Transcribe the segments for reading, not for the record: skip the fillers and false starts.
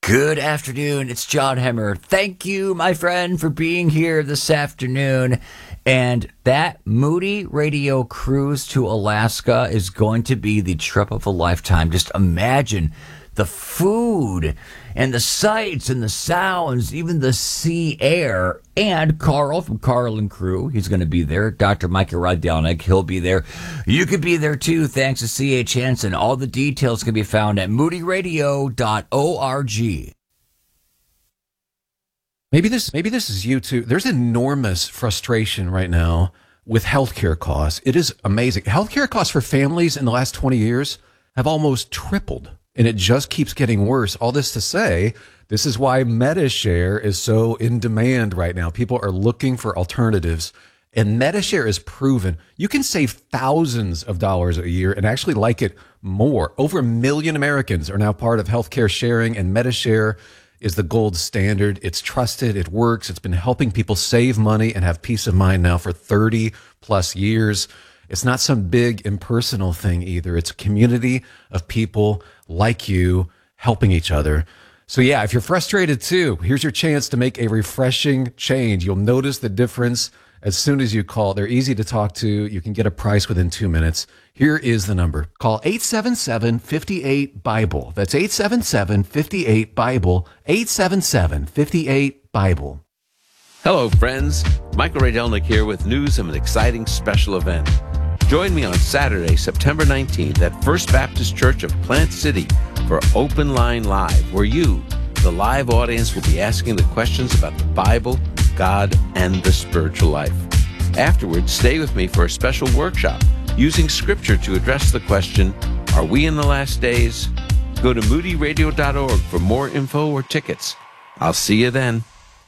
Good afternoon. It's John Hemmer. Thank you, my friend, for being here this afternoon. And that Moody Radio cruise to Alaska is going to be the trip of a lifetime. Just imagine the food and the sights and the sounds, even the sea air. And Carl from Carl and Crew, he's going to be there. Dr. Michael Rydelnik, he'll be there. You could be there too, thanks to C.H. Hansen. All the details can be found at moodyradio.org. Maybe this is you too. There's enormous frustration right now with healthcare costs. It is amazing. Healthcare costs for families in the last 20 years have almost tripled, and it just keeps getting worse. All this to say, this is why MediShare is so in demand right now. People are looking for alternatives, and MediShare is proven. You can save thousands of dollars a year and actually like it more. Over 1 million Americans are now part of healthcare sharing, and MediShare is the gold standard. It's trusted. It works. It's been helping people save money and have peace of mind now for 30 plus years. It's not some big impersonal thing either. It's a community of people like you helping each other. So yeah, if you're frustrated too, here's your chance to make a refreshing change. You'll notice the difference as soon as you call. They're easy to talk to. You can get a price within 2 minutes. Here is the number. Call 877-58-BIBLE. That's 877-58-BIBLE. 877-58-BIBLE. Hello, friends. Michael Rydelnik here with news of an exciting special event. Join me on Saturday, September 19th at First Baptist Church of Plant City for Open Line Live, where you, the live audience, will be asking the questions about the Bible, God, and the spiritual life. Afterwards, stay with me for a special workshop using Scripture to address the question, are we in the last days? Go to moodyradio.org for more info or tickets. I'll see you then.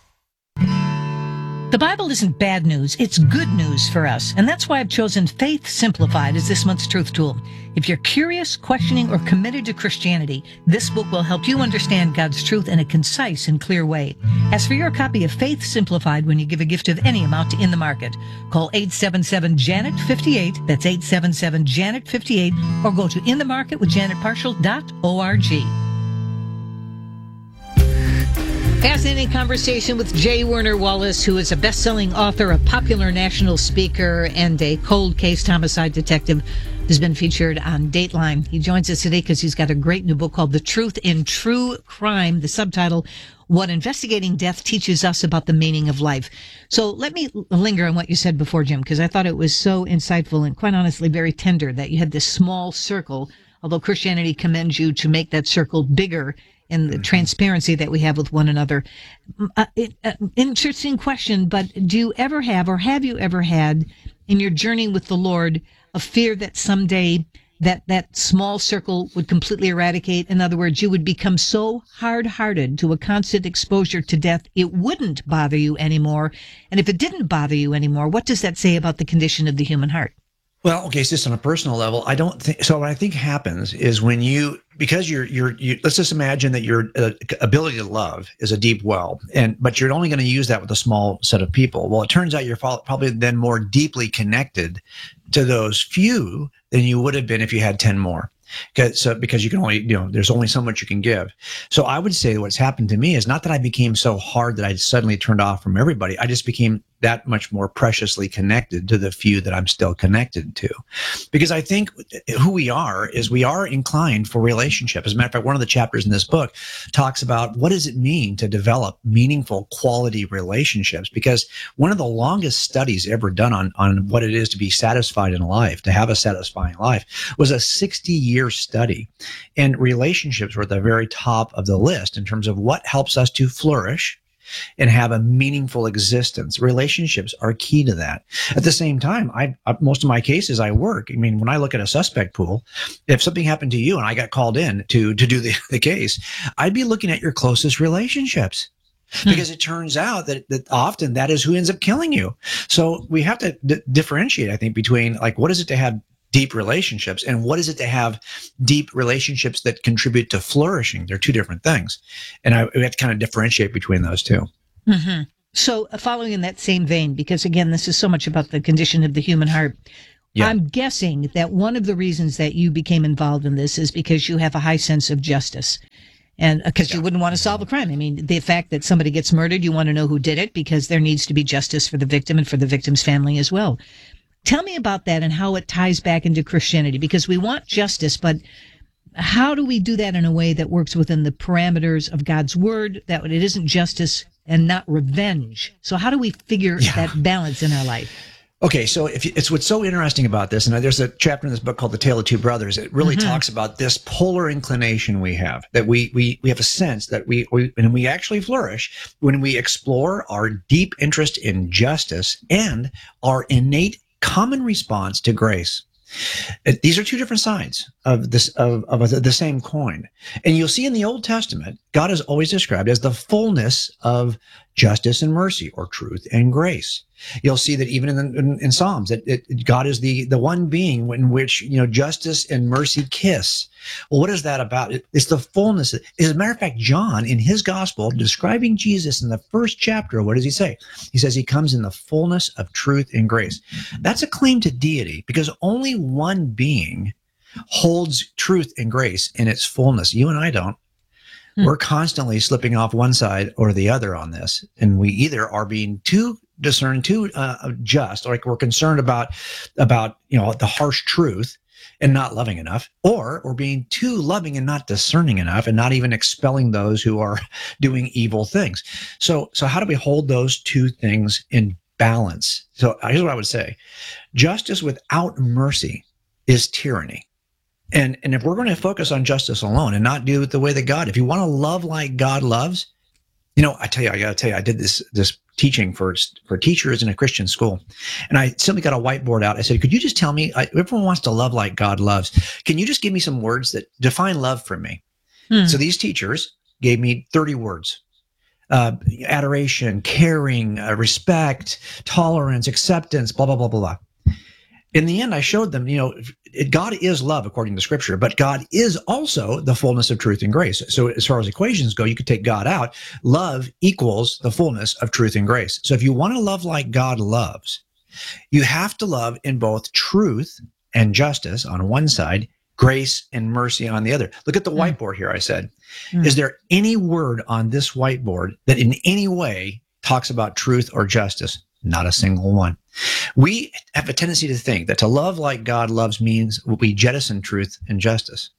The Bible isn't bad news, it's good news for us. And that's why I've chosen Faith Simplified as this month's truth tool. If you're curious, questioning, or committed to Christianity, this book will help you understand God's truth in a concise and clear way. Ask for your copy of Faith Simplified when you give a gift of any amount to In the Market. Call 877-JANET-58, that's 877-JANET-58, or go to inthemarketwithjanetparshall.org. Fascinating conversation with J. Werner Wallace, who is a best-selling author, a popular national speaker, and a cold case homicide detective who's been featured on Dateline. He joins us today because he's got a great new book called The Truth in True Crime, the subtitle, What Investigating Death Teaches Us About the Meaning of Life. So let me linger on what you said before, Jim, because I thought it was so insightful and quite honestly very tender that you had this small circle, although Christianity commends you to make that circle bigger in the transparency that we have with one another. Interesting question, but do you ever have, or have you ever had in your journey with the Lord, a fear that someday that small circle would completely eradicate? In other words, you would become so hard-hearted to a constant exposure to death, it wouldn't bother you anymore. And if it didn't bother you anymore, what does that say about the condition of the human heart? Well, okay, so just on a personal level, I don't think so. What I think happens is when because you let's just imagine that your ability to love is a deep well, but you're only going to use that with a small set of people. Well, it turns out you're probably then more deeply connected to those few than you would have been if you had 10 more. Because you can only, there's only so much you can give. So I would say what's happened to me is not that I became so hard that I suddenly turned off from everybody. I just became that much more preciously connected to the few that I'm still connected to. Because I think who we are is we are inclined for relationship. As a matter of fact, one of the chapters in this book talks about what does it mean to develop meaningful quality relationships? Because one of the longest studies ever done on what it is to be satisfied in life, to have a satisfying life, was a 60-year study. And relationships were at the very top of the list in terms of what helps us to flourish and have a meaningful existence. Relationships are key to that. At the same time, most of my cases I work. I mean, when I look at a suspect pool, if something happened to you and I got called in to do the case, I'd be looking at your closest relationships. Because it turns out that often that is who ends up killing you. So we have to differentiate, I think, between like, what is it to have deep relationships and what is it to have deep relationships that contribute to flourishing? They're two different things. And we have to kind of differentiate between those two. Mm-hmm. So following in that same vein, because again, this is so much about the condition of the human heart. Yeah. I'm guessing that one of the reasons that you became involved in this is because you have a high sense of justice. And because you wouldn't want to solve a crime. I mean, the fact that somebody gets murdered, you want to know who did it because there needs to be justice for the victim and for the victim's family as well. Tell me about that and how it ties back into Christianity, because we want justice, but how do we do that in a way that works within the parameters of God's word, that it isn't justice and not revenge? So how do we figure that balance in our life? Okay, so it's what's so interesting about this, and there's a chapter in this book called The Tale of Two Brothers. It really talks about this polar inclination we have, that we have a sense that we actually flourish when we explore our deep interest in justice and our innate common response to grace. These are two different sides of this of the same coin. And you'll see in the Old Testament, God is always described as the fullness of justice and mercy, or truth and grace. You'll see that even in Psalms, that God is the one being in which, justice and mercy kiss. Well, what is that about? It's the fullness. As a matter of fact, John, in his gospel, describing Jesus in the first chapter, what does he say? He says he comes in the fullness of truth and grace. That's a claim to deity, because only one being holds truth and grace in its fullness. You and I don't. We're constantly slipping off one side or the other on this. And we either are being too discerned, too just, like we're concerned about the harsh truth and not loving enough, or we're being too loving and not discerning enough, and not even expelling those who are doing evil things. So how do we hold those two things in balance? So here's what I would say. Justice without mercy is tyranny. And if we're going to focus on justice alone and not do it the way that God, if you want to love like God loves, I got to tell you, I did this teaching for teachers in a Christian school. And I simply got a whiteboard out. I said, could you just tell me, everyone wants to love like God loves. Can you just give me some words that define love for me? So these teachers gave me 30 words. Adoration, caring, respect, tolerance, acceptance, blah, blah, blah, blah, blah. In the end, I showed them, God is love according to Scripture, but God is also the fullness of truth and grace. So as far as equations go, you could take God out. Love equals the fullness of truth and grace. So if you want to love like God loves, you have to love in both truth and justice on one side, grace and mercy on the other. Look at the whiteboard here, I said. Is there any word on this whiteboard that in any way talks about truth or justice? Not a single one. We have a tendency to think that to love like God loves means we jettison truth and justice.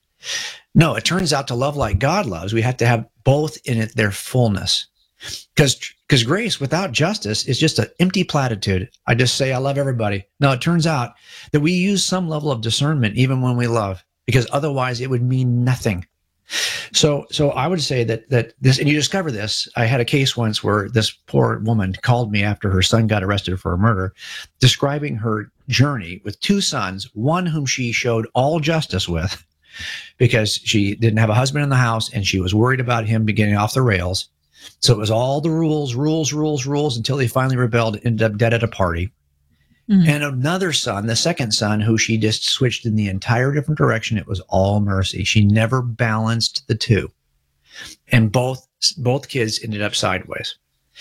No, it turns out to love like God loves, we have to have both in it, their fullness. Because grace without justice is just an empty platitude. I just say I love everybody. No, it turns out that we use some level of discernment even when we love, because otherwise it would mean nothing. So I would say that this, and you discover this. I had a case once where this poor woman called me after her son got arrested for a murder, describing her journey with two sons, one whom she showed all justice with because she didn't have a husband in the house and she was worried about him getting off the rails. So it was all the rules until he finally rebelled and ended up dead at a party. And another son, the second son, who she just switched in the entire different direction. It was all mercy. She never balanced the two. And both kids ended up sideways.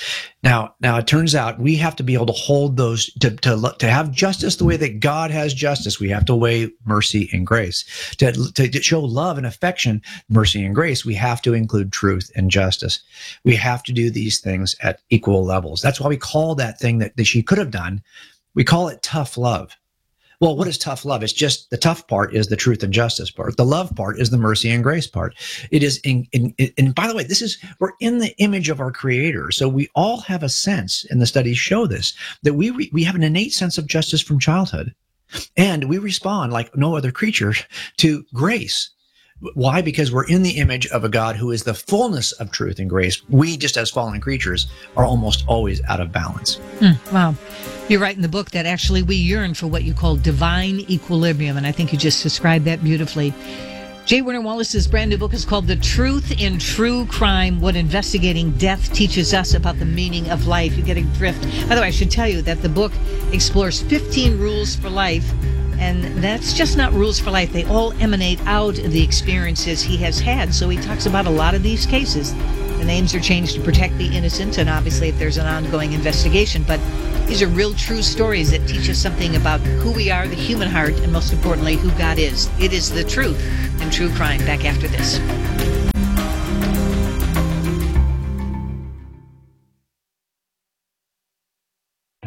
Now it turns out we have to be able to hold those, to have justice the way that God has justice. We have to weigh mercy and grace. To show love and affection, mercy and grace, we have to include truth and justice. We have to do these things at equal levels. That's why we call that thing that she could have done, we call it tough love. Well, what is tough love? It's just the tough part is the truth and justice part. The love part is the mercy and grace part. It is and by the way, we're in the image of our Creator. So we all have a sense, and the studies show this, that we have an innate sense of justice from childhood. And we respond like no other creature to grace. Why? Because we're in the image of a God who is the fullness of truth and grace. We, just as fallen creatures, are almost always out of balance. Wow. You write in the book that actually we yearn for what you call divine equilibrium, and I think you just described that beautifully. J. Werner Wallace's brand new book is called The Truth in True Crime, What Investigating Death Teaches Us About the Meaning of Life. You get a drift. By the way, I should tell you that the book explores 15 rules for life, and that's just not rules for life. They all emanate out of the experiences he has had. So he talks about a lot of these cases. The names are changed to protect the innocent, and obviously if there's an ongoing investigation. But these are real true stories that teach us something about who we are, the human heart, and most importantly, who God is. It is The Truth in True Crime. Back after this.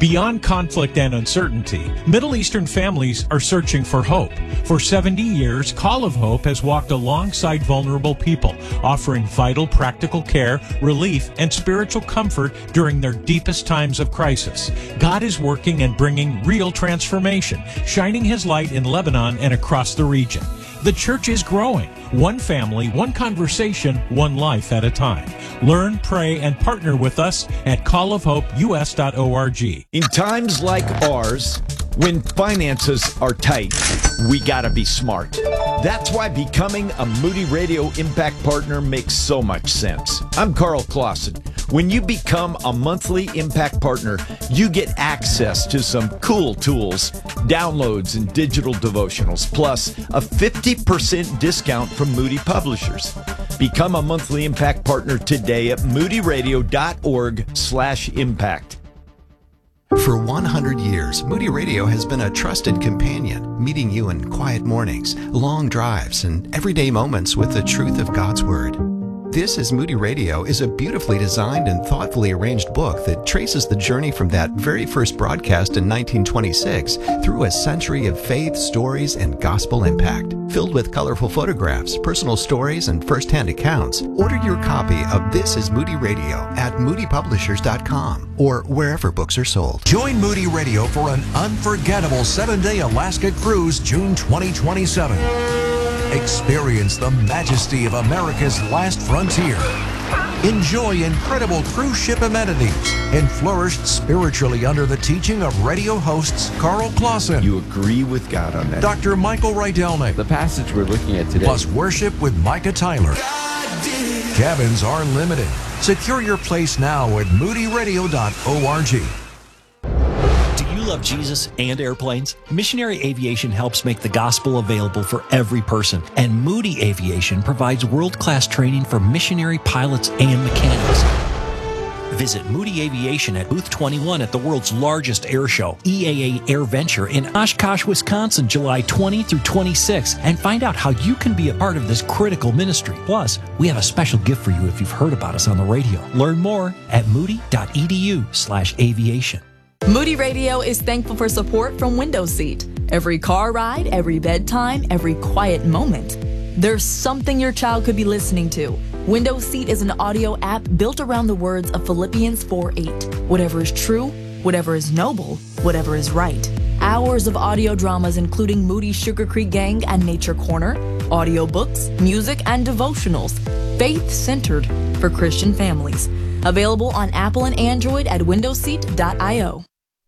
Beyond conflict and uncertainty, Middle Eastern families are searching for hope. For 70 years, Call of Hope has walked alongside vulnerable people, offering vital practical care, relief, and spiritual comfort during their deepest times of crisis. God is working and bringing real transformation, shining His light in Lebanon and across the region. The church is growing, one family, one conversation, one life at a time. Learn, pray, and partner with us at callofhopeus.org. In times like ours, when finances are tight, we gotta be smart. That's why becoming a Moody Radio Impact Partner makes so much sense. I'm Carl Clausen. When you become a monthly Impact Partner, you get access to some cool tools, downloads, and digital devotionals, plus a 50% discount from Moody Publishers. Become a monthly Impact Partner today at moodyradio.org/impact. For 100 years, Moody Radio has been a trusted companion, meeting you in quiet mornings, long drives, and everyday moments with the truth of God's Word. This is Moody Radio is a beautifully designed and thoughtfully arranged book that traces the journey from that very first broadcast in 1926 through a century of faith, stories, and gospel impact. Filled with colorful photographs, personal stories, and first-hand accounts, order your copy of This is Moody Radio at moodypublishers.com or wherever books are sold. Join Moody Radio for an unforgettable 7-day Alaska cruise June 2027. Experience the majesty of America's last frontier. Enjoy incredible cruise ship amenities and flourish spiritually under the teaching of radio hosts Carl Clausen. You agree with God on that. Dr. Michael Rydelnik. The passage we're looking at today. Plus worship with Micah Tyler. Cabins are limited. Secure your place now at moodyradio.org. Love Jesus and airplanes? Missionary Aviation helps make the gospel available for every person, and Moody Aviation provides world-class training for missionary pilots and mechanics. Visit Moody Aviation at Booth 21 at the world's largest air show, EAA AirVenture in Oshkosh, Wisconsin, July 20 through 26, and find out how you can be a part of this critical ministry. Plus, we have a special gift for you if you've heard about us on the radio. Learn more at moody.edu/aviation. Moody Radio is thankful for support from Window Seat. Every car ride, every bedtime, every quiet moment. There's something your child could be listening to. Window Seat is an audio app built around the words of Philippians 4:8. Whatever is true, whatever is noble, whatever is right. Hours of audio dramas including Moody Sugar Creek Gang and Nature Corner, audiobooks, music, and devotionals. Faith-centered for Christian families. Available on Apple and Android at windowseat.io.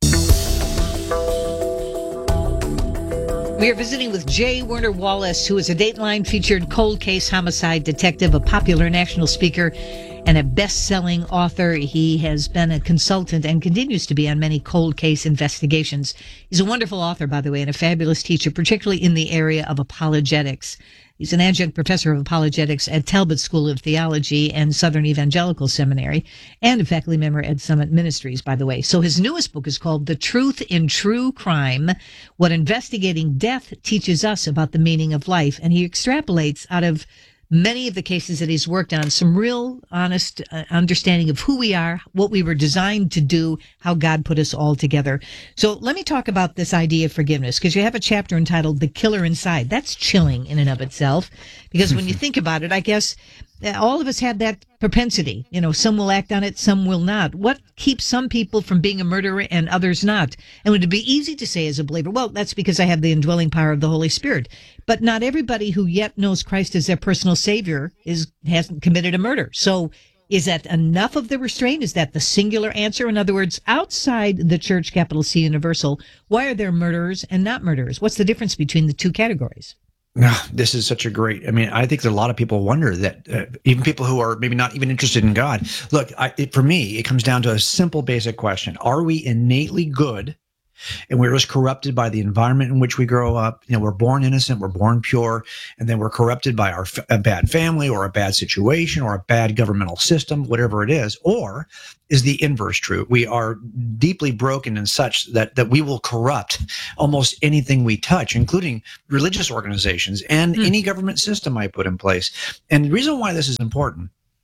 We are visiting with J. Werner Wallace, who is a Dateline featured cold case homicide detective, a popular national speaker, and a best-selling author. He has been a consultant and continues to be on many cold case investigations. He's a wonderful author, by the way, and a fabulous teacher, particularly in the area of apologetics. He's an adjunct professor of apologetics at Talbot School of Theology and Southern Evangelical Seminary, and a faculty member at Summit Ministries, by the way. So his newest book is called The Truth in True Crime, What Investigating Death Teaches Us About the Meaning of Life. And he extrapolates out of many of the cases that he's worked on some real honest understanding of who we are, what we were designed to do, how God put us all together. So let me talk about this idea of forgiveness, because you have a chapter entitled The Killer Inside. That's chilling in and of itself, because when you think about it, I guess all of us have that propensity. You know, some will act on it, some will not. What keeps some people from being a murderer and others not? And would it be easy to say as a believer, well, that's because I have the indwelling power of the Holy Spirit. But not everybody who yet knows Christ as their personal Savior hasn't committed a murder. So is that enough of the restraint? Is that the singular answer? In other words, outside the church, capital C Universal, why are there murderers and not murderers? What's the difference between the two categories? No, this is such a great, I think that a lot of people wonder that even people who are maybe not even interested in God. Look, for me, it comes down to a simple, basic question. Are we innately good and we're just corrupted by the environment in which we grow up? You know, we're born innocent, we're born pure, and then we're corrupted by a bad family or a bad situation or a bad governmental system, whatever it is. Or is the inverse true? We are deeply broken and such that we will corrupt almost anything we touch, including religious organizations and any government system I put in place. And the reason why this is important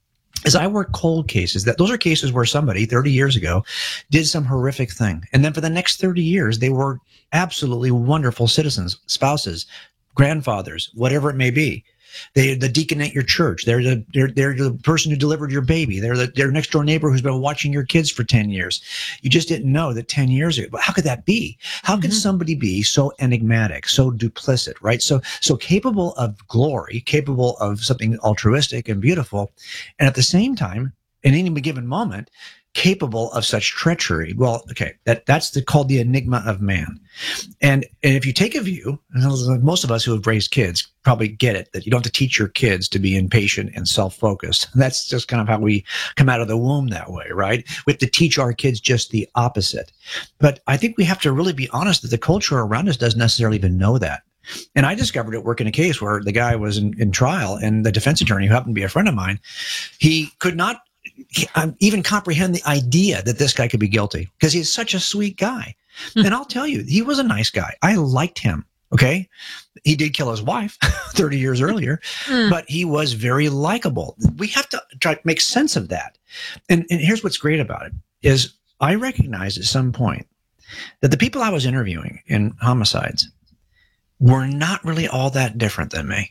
is I work cold cases. Those are cases where somebody 30 years ago did some horrific thing. And then for the next 30 years, they were absolutely wonderful citizens, spouses, grandfathers, whatever it may be. They're the deacon at your church. They're the person who delivered your baby. They're their next door neighbor who's been watching your kids for 10 years. You just didn't know that 10 years ago. But how could that be? How could somebody be so enigmatic, so duplicit, right? So capable of glory, capable of something altruistic and beautiful, and at the same time, in any given moment, capable of such treachery. Well, okay, that's called the enigma of man. And if you take a view, most of us who have raised kids probably get it, that you don't have to teach your kids to be impatient and self-focused. That's just kind of how we come out of the womb that way, right? We have to teach our kids just the opposite. But I think we have to really be honest that the culture around us doesn't necessarily even know that. And I discovered it working a case where the guy was in trial, and the defense attorney, who happened to be a friend of mine, he could not even comprehend the idea that this guy could be guilty because he's such a sweet guy. And I'll tell you, he was a nice guy. I liked him. Okay. He did kill his wife 30 years earlier, but he was very likable. We have to try to make sense of that. And here's what's great about it is I recognized at some point that the people I was interviewing in homicides were not really all that different than me.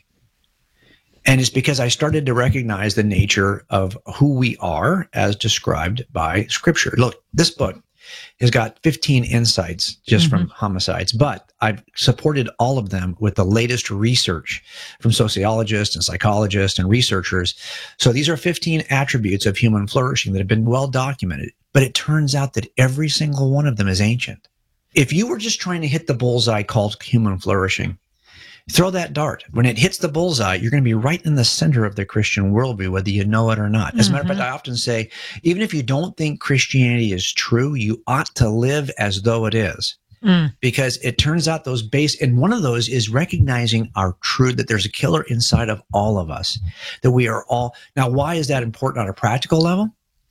And it's because I started to recognize the nature of who we are as described by Scripture. Look, this book has got 15 insights just from homicides, but I've supported all of them with the latest research from sociologists and psychologists and researchers. So these are 15 attributes of human flourishing that have been well documented, but it turns out that every single one of them is ancient. If you were just trying to hit the bullseye called human flourishing, throw that dart. When it hits the bullseye, you're going to be right in the center of the Christian worldview, whether you know it or not. As a matter of fact, I often say, even if you don't think Christianity is true, you ought to live as though it is. Because it turns out those base, and one of those is recognizing our truth, that there's a killer inside of all of us, that we are all. Now, why is that important on a practical level?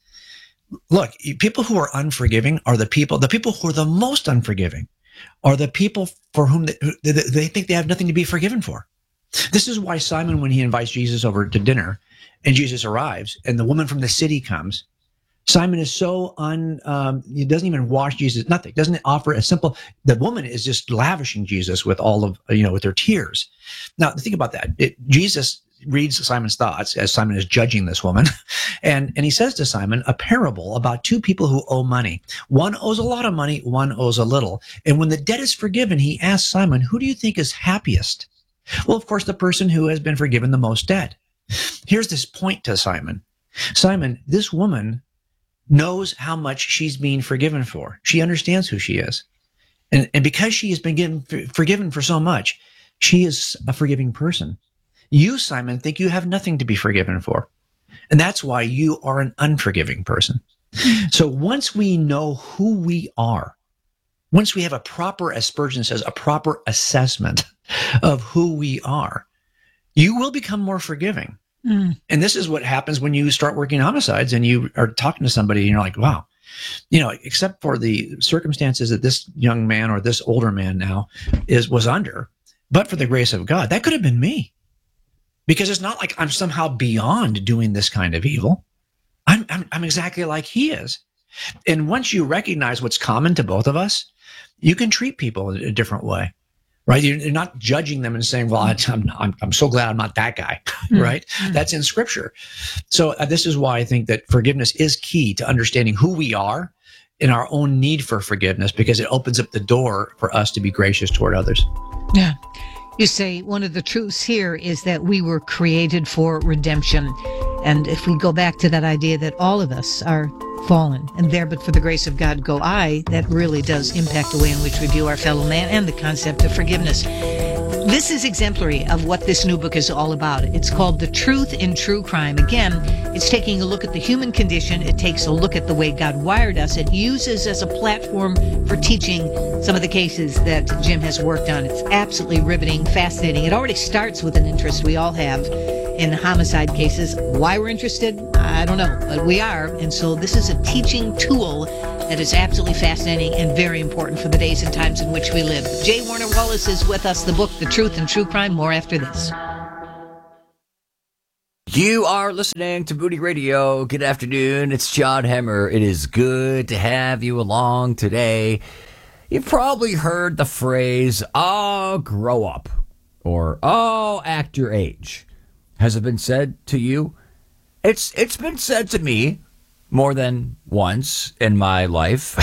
Look, people who are unforgiving are the people who are the most unforgiving are the people for whom they think they have nothing to be forgiven for. This is why Simon, when he invites Jesus over to dinner and Jesus arrives and the woman from the city comes, Simon is so he doesn't even wash Jesus, nothing, doesn't offer a simple, the woman is just lavishing Jesus with all of, with her tears. Now, think about that. Jesus reads Simon's thoughts as Simon is judging this woman. And he says to Simon a parable about two people who owe money. One owes a lot of money, one owes a little. And when the debt is forgiven, he asks Simon, who do you think is happiest? Well, of course, the person who has been forgiven the most debt. Here's this point to Simon. Simon, this woman knows how much she's being forgiven for. She understands who she is. And because she has been forgiven for so much, she is a forgiving person. You, Simon, think you have nothing to be forgiven for. And that's why you are an unforgiving person. So once we know who we are, once we have a proper, as Spurgeon says, a proper assessment of who we are, you will become more forgiving. And this is what happens when you start working homicides and you are talking to somebody and you're like, wow, except for the circumstances that this young man or this older man now was under, but for the grace of God, that could have been me. Because it's not like I'm somehow beyond doing this kind of evil. I'm exactly like he is. And once you recognize what's common to both of us, you can treat people in a different way, right? You're not judging them and saying, well, I'm so glad I'm not that guy, right? That's in Scripture. So this is why I think that forgiveness is key to understanding who we are and our own need for forgiveness, because it opens up the door for us to be gracious toward others. Yeah. You say one of the truths here is that we were created for redemption. And if we go back to that idea that all of us are fallen and there but for the grace of God go I, that really does impact the way in which we view our fellow man and the concept of forgiveness. This is exemplary of what this new book is all about. It's called The Truth in True Crime. Again, it's taking a look at the human condition. It takes a look at the way God wired us. It uses as a platform for teaching some of the cases that Jim has worked on. It's absolutely riveting, fascinating. It already starts with an interest we all have in homicide cases. Why we're interested, I don't know, but we are. And so this is a teaching tool that is absolutely fascinating and very important for the days and times in which we live. J. Warner Wallace is with us. The book, The Truth in True Crime. More after this. You are listening to Moody Radio. Good afternoon. It's John Hemmer. It is good to have you along today. You've probably heard the phrase, "Oh, grow up," or "Oh, act your age." Has it been said to you? It's been said to me more than once in my life.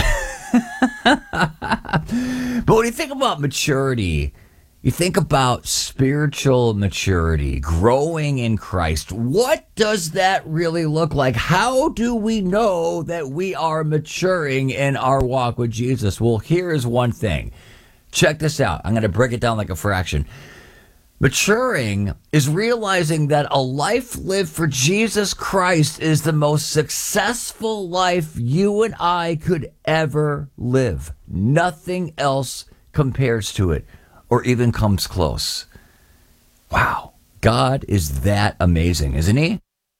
But when you think about maturity, you think about spiritual maturity, growing in Christ. What does that really look like? How do we know that we are maturing in our walk with Jesus? Well, here's one thing. Check this out. I'm going to break it down like a fraction. Maturing is realizing that a life lived for Jesus Christ is the most successful life you and I could ever live. Nothing else compares to it or even comes close. Wow. God is that amazing, isn't he?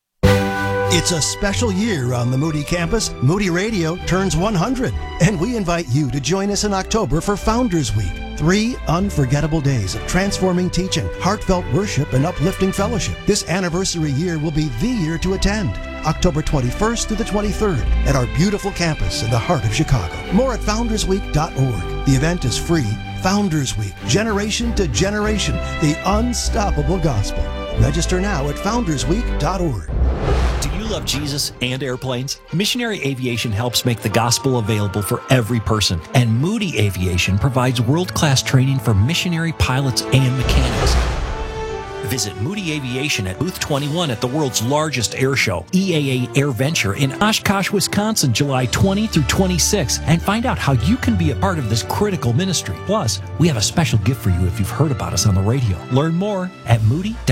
It's a special year on the Moody campus. Moody Radio turns 100, and we invite you to join us in October for Founders Week. 3 unforgettable days of transforming teaching, heartfelt worship, and uplifting fellowship. This anniversary year will be the year to attend. October 21st through the 23rd at our beautiful campus in the heart of Chicago. More at foundersweek.org. The event is free. Founders Week, generation to generation, the unstoppable gospel. Register now at foundersweek.org. Do you love Jesus and airplanes? Missionary Aviation helps make the gospel available for every person, and Moody Aviation provides world-class training for missionary pilots and mechanics. Visit Moody Aviation at Booth 21 at the world's largest air show, EAA AirVenture in Oshkosh, Wisconsin, July 20 through 26, and find out how you can be a part of this critical ministry. Plus, we have a special gift for you if you've heard about us on the radio. Learn more at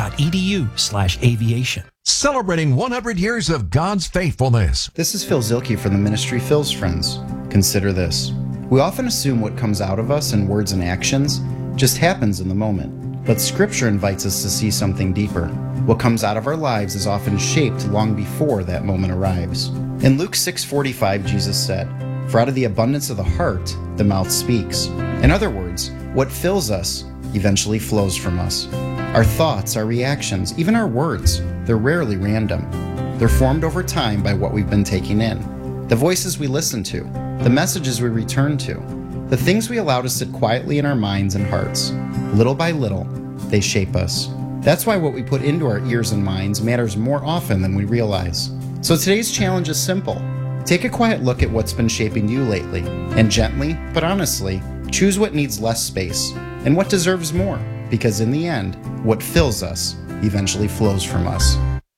moody.edu/aviation. Celebrating 100 years of God's faithfulness. This is Phil Zielke from the ministry Phil's Friends. Consider this. We often assume what comes out of us in words and actions just happens in the moment. But Scripture invites us to see something deeper. What comes out of our lives is often shaped long before that moment arrives. In Luke 6:45, Jesus said, "For out of the abundance of the heart, the mouth speaks." In other words, what fills us eventually flows from us. Our thoughts, our reactions, even our words, they're rarely random. They're formed over time by what we've been taking in. The voices we listen to, the messages we return to, the things we allow to sit quietly in our minds and hearts. Little by little, they shape us. That's why what we put into our ears and minds matters more often than we realize. So today's challenge is simple. Take a quiet look at what's been shaping you lately, and gently, but honestly, choose what needs less space and what deserves more, because in the end, what fills us eventually flows from us.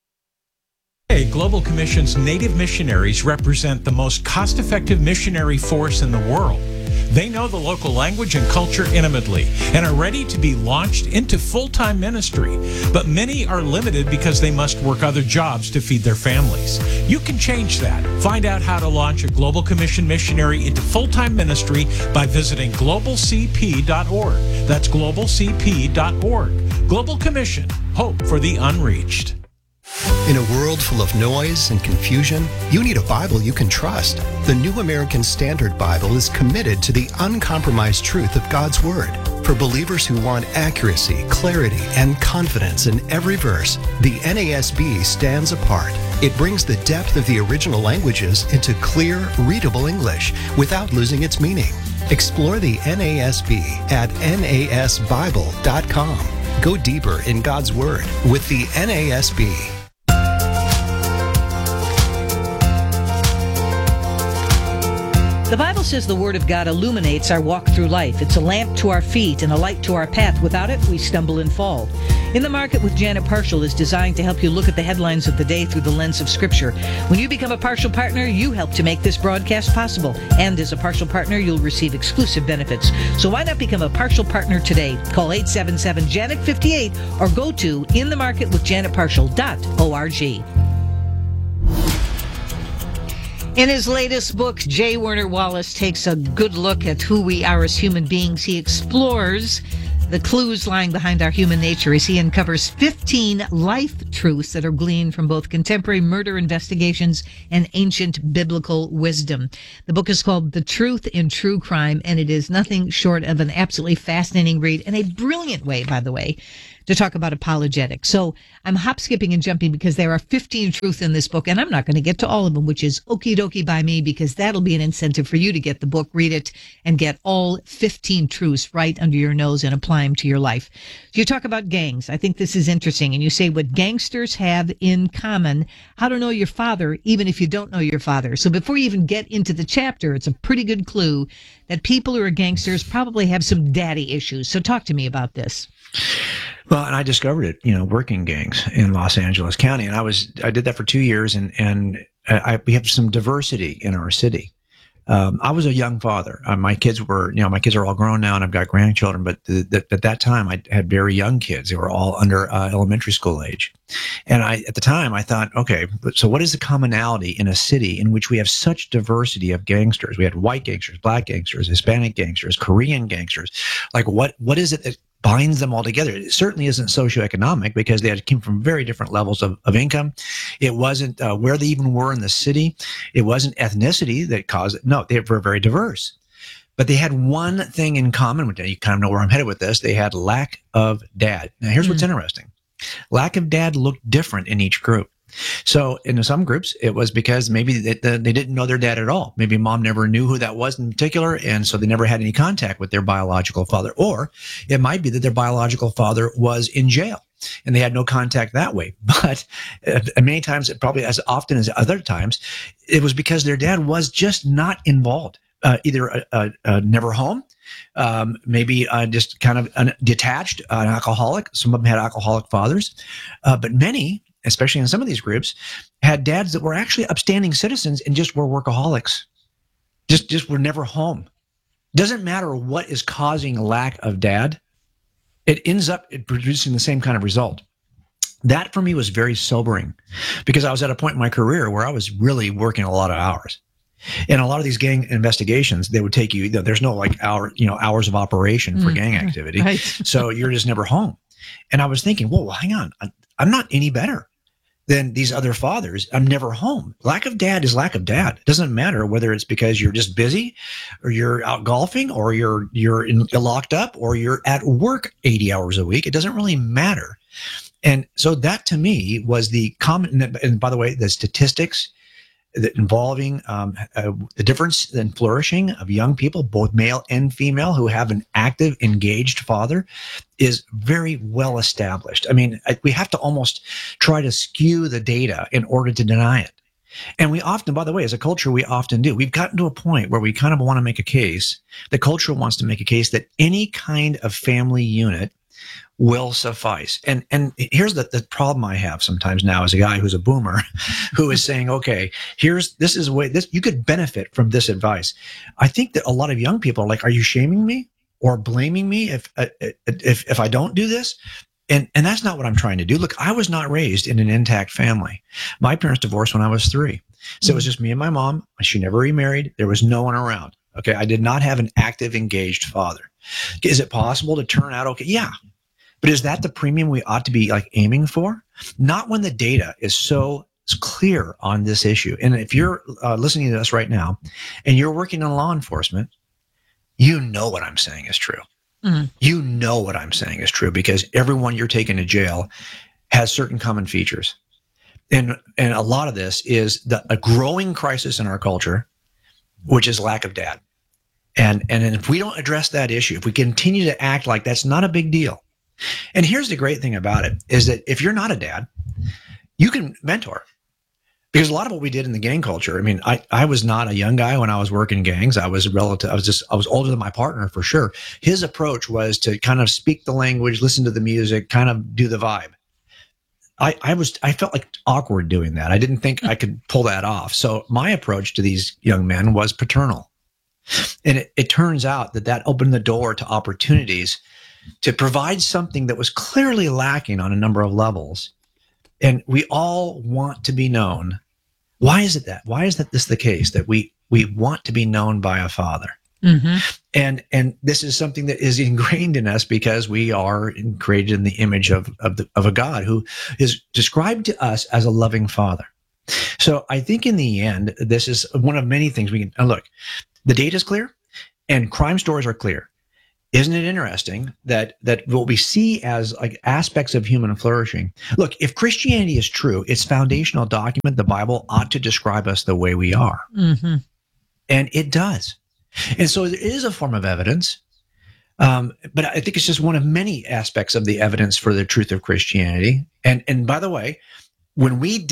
Global Commission's Native missionaries represent the most cost-effective missionary force in the world. They know the local language and culture intimately and are ready to be launched into full-time ministry. But many are limited because they must work other jobs to feed their families. You can change that. Find out how to launch a Global Commission missionary into full-time ministry by visiting globalcp.org. That's globalcp.org. Global Commission, hope for the unreached. In a world full of noise and confusion, you need a Bible you can trust. The New American Standard Bible is committed to the uncompromised truth of God's Word. For believers who want accuracy, clarity, and confidence in every verse, the NASB stands apart. It brings the depth of the original languages into clear, readable English without losing its meaning. Explore the NASB at nasbible.com. Go deeper in God's Word with the NASB. The Bible says the Word of God illuminates our walk through life. It's a lamp to our feet and a light to our path. Without it, we stumble and fall. In the Market with Janet Parshall is designed to help you look at the headlines of the day through the lens of Scripture. When you become a partial partner, you help to make this broadcast possible. And as a partial partner, you'll receive exclusive benefits. So why not become a partial partner today? Call 877-JANET-58 or go to inthemarketwithjanetparshall.org. In his latest book, J. Werner Wallace takes a good look at who we are as human beings. He explores the clues lying behind our human nature as he uncovers 15 life truths that are gleaned from both contemporary murder investigations and ancient biblical wisdom. The book is called The Truth in True Crime, and it is nothing short of an absolutely fascinating read, and a brilliant way, by the way, to talk about apologetics. So I'm hop, skipping, and jumping because there are 15 truths in this book, and I'm not going to get to all of them, which is okie dokie by me, because that'll be an incentive for you to get the book, read it, and get all 15 truths right under your nose and apply them to your life. You talk about gangs. I think this is interesting. And you say what gangsters have in common, how to know your father, even if you don't know your father. So before you even get into the chapter, it's a pretty good clue that people who are gangsters probably have some daddy issues. So talk to me about this. Well, and I discovered it, working gangs in Los Angeles County, and I did that for 2 years, and we have some diversity in our city. I was a young father. My kids are all grown now, and I've got grandchildren. But at that time, I had very young kids. They were all under elementary school age, and at the time I thought, okay, so what is the commonality in a city in which we have such diversity of gangsters? We had white gangsters, black gangsters, Hispanic gangsters, Korean gangsters. Like, what is it that binds them all together? It certainly isn't socioeconomic, because they came from very different levels of income. It wasn't where they even were in the city. It wasn't ethnicity that caused it. No, they were very diverse. But they had one thing in common. You kind of know where I'm headed with this. They had lack of dad. Now, here's what's interesting. Lack of dad looked different in each group. So in some groups, it was because maybe they didn't know their dad at all. Maybe mom never knew who that was in particular, and so they never had any contact with their biological father. Or it might be that their biological father was in jail, and they had no contact that way. But many times, probably as often as other times, it was because their dad was just not involved, either never home, maybe just kind of detached, an alcoholic. Some of them had alcoholic fathers, but many, especially in some of these groups, had dads that were actually upstanding citizens and just were workaholics, just were never home. Doesn't matter what is causing lack of dad, it ends up producing the same kind of result. That for me was very sobering, because I was at a point in my career where I was really working a lot of hours. And a lot of these gang investigations, they would take you, there's no hours of operation for gang activity. Right. So you're just never home. And I was thinking, well, hang on, I'm not any better than these other fathers. I'm never home. Lack of dad is lack of dad. It doesn't matter whether it's because you're just busy, or you're out golfing, or you're locked up, or you're at work 80 hours a week. It doesn't really matter. And so that to me was the common, and by the way, the statistics involving the difference in flourishing of young people, both male and female, who have an active, engaged father, is very well established. I mean, we have to almost try to skew the data in order to deny it. And we often, by the way, as a culture, we often do. We've gotten to a point where we kind of want to make a case, the culture wants to make a case that any kind of family unit will suffice. And here's the problem I have sometimes now as a guy who's a boomer, who is saying, okay, this is a way, you could benefit from this advice. I think that a lot of young people are like, are you shaming me or blaming me if I don't do this? And that's not what I'm trying to do. Look, I was not raised in an intact family. My parents divorced when I was 3. So it was just me and my mom. She never remarried. There was no one around. Okay. I did not have an active, engaged father. Is it possible to turn out okay? Yeah. But is that the premium we ought to be aiming for? Not when the data is so clear on this issue. And if you're listening to us right now and you're working in law enforcement, you know what I'm saying is true. Mm-hmm. You know what I'm saying is true, because everyone you're taking to jail has certain common features. And a lot of this is a growing crisis in our culture, which is lack of dad. And if we don't address that issue, if we continue to act like that's not a big deal. And here's the great thing about it, is that if you're not a dad, you can mentor. Because a lot of what we did in the gang culture, I mean, I was not a young guy when I was working gangs. I was older than my partner for sure. His approach was to kind of speak the language, listen to the music, kind of do the vibe. I felt like awkward doing that. I didn't think I could pull that off. So my approach to these young men was paternal. And it turns out that opened the door to opportunities to provide something that was clearly lacking on a number of levels. And we all want to be known. Why is it that? Why is this the case, that we want to be known by a father? Mm-hmm. And this is something that is ingrained in us because we are created in the image of a God who is described to us as a loving father. So I think in the end, this is one of many things we can look. The data is clear and crime stories are clear. Isn't it interesting that what we see as like aspects of human flourishing? Look, if Christianity is true, its foundational document, the Bible, ought to describe us the way we are. Mm-hmm. And it does. And so there is a form of evidence. But I think it's just one of many aspects of the evidence for the truth of Christianity. And by the way, when we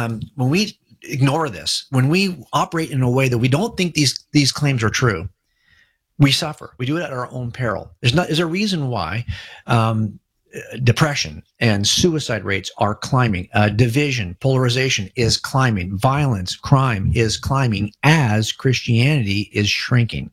ignore this, when we operate in a way that we don't think these claims are true, we suffer. We do it at our own peril. There's a reason why depression and suicide rates are climbing. Division, polarization is climbing. Violence, crime is climbing as Christianity is shrinking.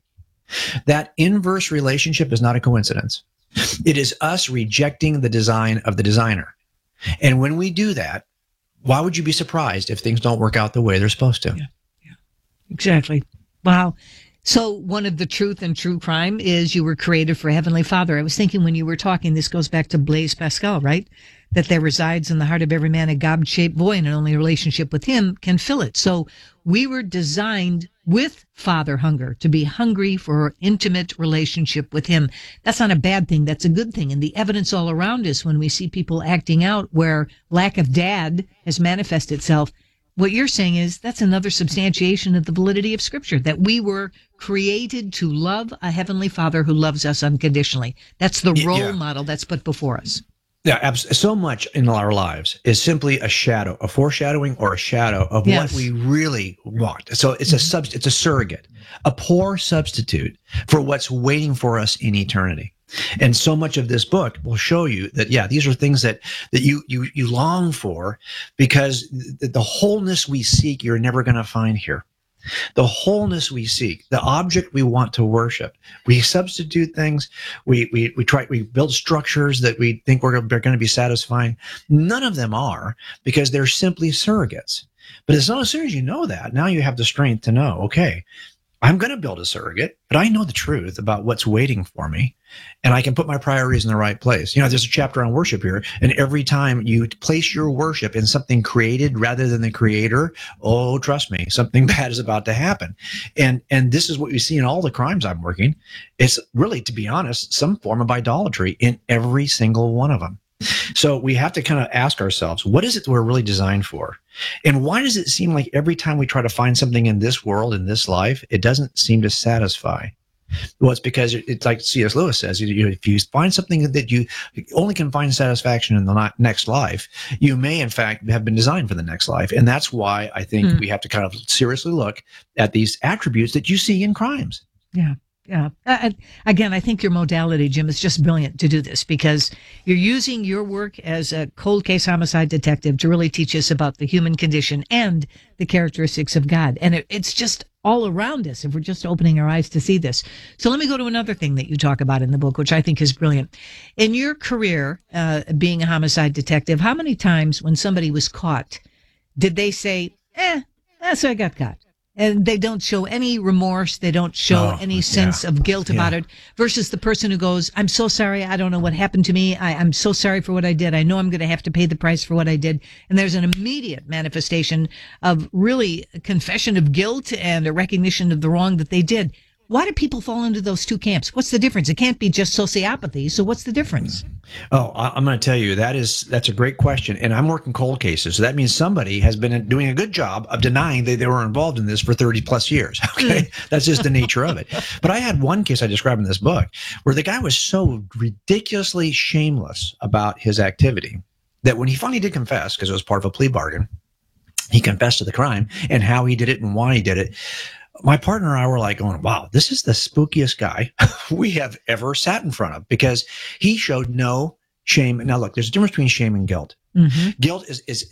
That inverse relationship is not a coincidence. It is us rejecting the design of the designer. And when we do that, why would you be surprised if things don't work out the way they're supposed to? Yeah. Exactly. Wow. So one of the truth and true crime is you were created for Heavenly Father. I was thinking when you were talking, this goes back to Blaise Pascal, right? That there resides in the heart of every man a God-shaped void, and only a relationship with him can fill it. So we were designed with Father hunger, to be hungry for intimate relationship with him. That's not a bad thing. That's a good thing. And the evidence all around us when we see people acting out where lack of dad has manifested itself, what you're saying is that's another substantiation of the validity of Scripture, that we were created to love a Heavenly Father who loves us unconditionally. That's the role model that's put before us. Yeah, so much in our lives is simply a shadow, a foreshadowing or a shadow of what we really want. So it's it's a surrogate, a poor substitute for what's waiting for us in eternity. And so much of this book will show you that, these are things that you long for, because the wholeness we seek, you're never going to find here. The wholeness we seek, the object we want to worship, we substitute things. We build structures that we think they're going to be satisfying. None of them are, because they're simply surrogates. But as soon as you know that, now you have the strength to know, okay, I'm going to build a surrogate, but I know the truth about what's waiting for me, and I can put my priorities in the right place. There's a chapter on worship here, and every time you place your worship in something created rather than the creator, oh, trust me, something bad is about to happen. And this is what we see in all the crimes I'm working. It's really, to be honest, some form of idolatry in every single one of them. So we have to kind of ask ourselves, what is it we're really designed for? And why does it seem like every time we try to find something in this world, in this life, it doesn't seem to satisfy? Well, it's because it's like C.S. Lewis says, if you find something that you only can find satisfaction in the next life, you may, in fact, have been designed for the next life. And that's why I think we have to kind of seriously look at these attributes that you see in crimes. Yeah. Yeah. Again, I think your modality, Jim, is just brilliant to do this, because you're using your work as a cold case homicide detective to really teach us about the human condition and the characteristics of God. And it's just all around us if we're just opening our eyes to see this. So let me go to another thing that you talk about in the book, which I think is brilliant. In your career, being a homicide detective, how many times when somebody was caught did they say, so I got caught? And they don't show any remorse. They don't show any sense of guilt about it, versus the person who goes, I'm so sorry. I don't know what happened to me. I'm so sorry for what I did. I know I'm going to have to pay the price for what I did. And there's an immediate manifestation of really a confession of guilt and a recognition of the wrong that they did. Why do people fall into those two camps? What's the difference? It can't be just sociopathy. So what's the difference? Oh, I'm going to tell you, that's a great question. And I'm working cold cases. So that means somebody has been doing a good job of denying that they were involved in this for 30 plus years. Okay. That's just the nature of it. But I had one case I describe in this book where the guy was so ridiculously shameless about his activity that when he finally did confess, because it was part of a plea bargain, he confessed to the crime and how he did it and why he did it. My partner and I were like going, wow, this is the spookiest guy we have ever sat in front of, because he showed no shame. Now, look, there's a difference between shame and guilt. Mm-hmm. Guilt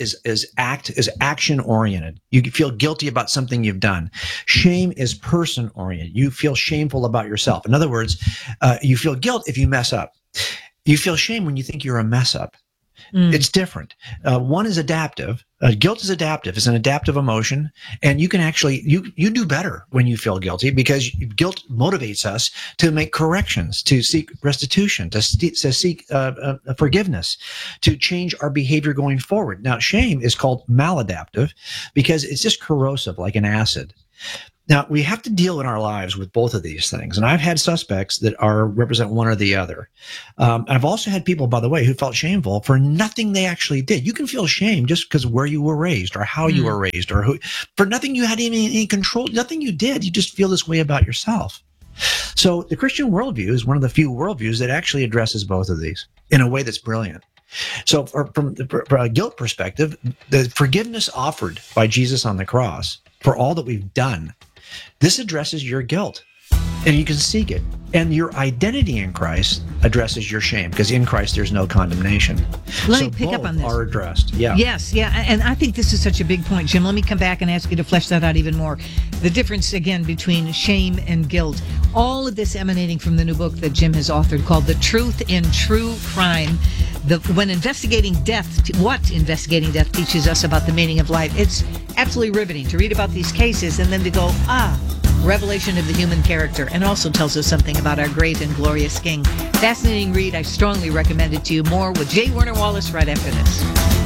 is action oriented. You feel guilty about something you've done. Shame is person oriented. You feel shameful about yourself. In other words, you feel guilt if you mess up. You feel shame when you think you're a mess up. It's different. One is adaptive. Guilt is adaptive. It's an adaptive emotion. And you can actually, you do better when you feel guilty, because guilt motivates us to make corrections, to seek restitution, to seek forgiveness, to change our behavior going forward. Now, shame is called maladaptive because it's just corrosive, like an acid. Now, we have to deal in our lives with both of these things. And I've had suspects that represent one or the other. And I've also had people, by the way, who felt shameful for nothing they actually did. You can feel shame just because where you were raised or how you were raised or for nothing you had any control, nothing you did. You just feel this way about yourself. So the Christian worldview is one of the few worldviews that actually addresses both of these in a way that's brilliant. So from a guilt perspective, the forgiveness offered by Jesus on the cross for all that we've done, this addresses your guilt, and you can seek it. And your identity in Christ addresses your shame, because in Christ there's no condemnation. Let me pick up on this. Are addressed. Yeah. Yes, yeah. And I think this is such a big point, Jim. Let me come back and ask you to flesh that out even more. The difference, again, between shame and guilt. All of this emanating from the new book that Jim has authored called The Truth in True Crime. When investigating death, what investigating death teaches us about the meaning of life. It's absolutely riveting to read about these cases and then to go, revelation of the human character, and also tells us something about our great and glorious King. Fascinating read. I strongly recommend it to you. More with J. Werner Wallace right after this.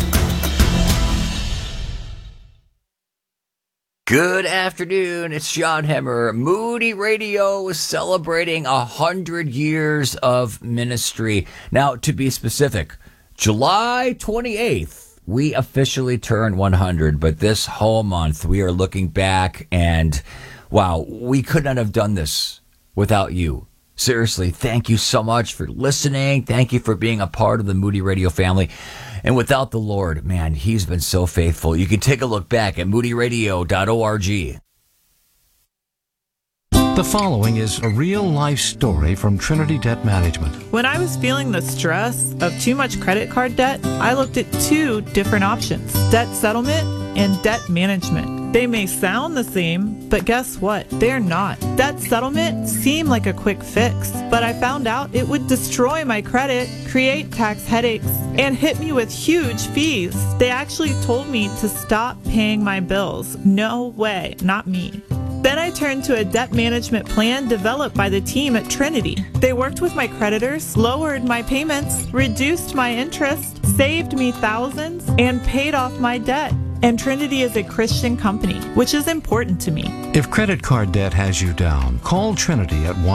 Good afternoon. It's John Hemmer. Moody Radio is celebrating 100 years of ministry. Now, to be specific, July 28th, we officially turn 100, but this whole month we are looking back and wow, we could not have done this without you. Seriously, thank you so much for listening. Thank you for being a part of the Moody Radio family. And without the Lord, man, he's been so faithful. You can take a look back at moodyradio.org. The following is a real-life story from Trinity Debt Management. When I was feeling the stress of too much credit card debt, I looked at two different options: debt settlement and debt management. They may sound the same, but guess what? They're not. Debt settlement seemed like a quick fix, but I found out it would destroy my credit, create tax headaches, and hit me with huge fees. They actually told me to stop paying my bills. No way, not me. Then I turned to a debt management plan developed by the team at Trinity. They worked with my creditors, lowered my payments, reduced my interest, saved me thousands, and paid off my debt. And Trinity is a Christian company, which is important to me. If credit card debt has you down, call Trinity at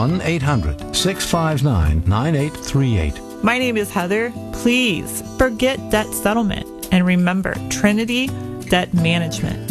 1-800-659-9838. My name is Heather. Please forget debt settlement and remember Trinity Debt Management.